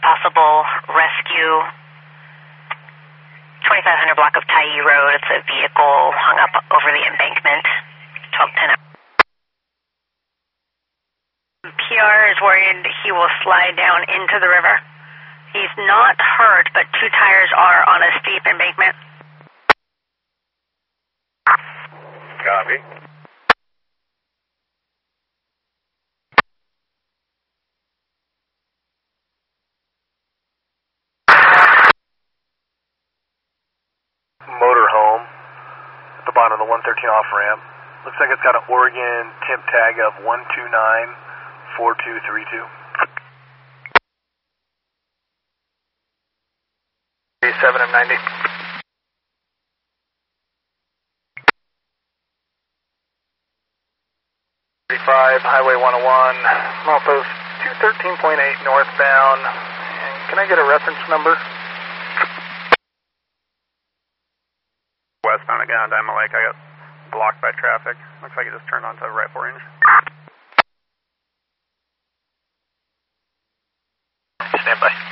possible rescue. 2500 block of Tyee Road. It's a vehicle hung up over the embankment. 1210. PR is worried he will slide down into the river. He's not hurt, but 2 tires are on a steep embankment. Copy. Motorhome at the bottom of the 113 off ramp. Looks like it's got an Oregon temp tag of 1294232. 7 and 90. Highway 101, milepost 213.8 northbound. And can I get a reference number? Westbound again on Diamond Lake. I got blocked by traffic. Looks like it just turned onto right 4 range. Stand by.